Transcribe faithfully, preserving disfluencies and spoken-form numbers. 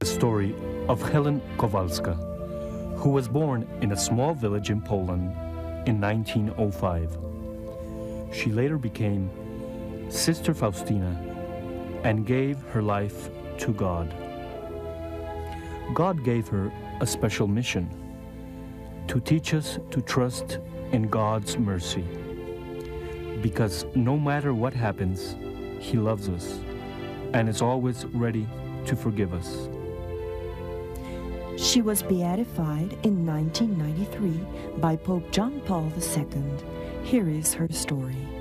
the story of Helen Kowalska, who was born in a small village in Poland in nineteen oh five. She later became Sister Faustina and gave her life to God. God gave her a special mission to teach us to trust in God's mercy, because no matter what happens, He loves us and is always ready to forgive us. She was beatified in nineteen ninety-three by Pope John Paul the Second. Here is her story.